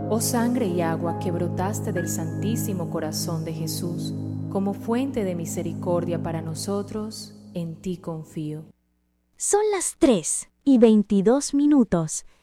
Oh sangre y agua que brotaste del Santísimo Corazón de Jesús, como fuente de misericordia para nosotros, en ti confío. Son las 3:22.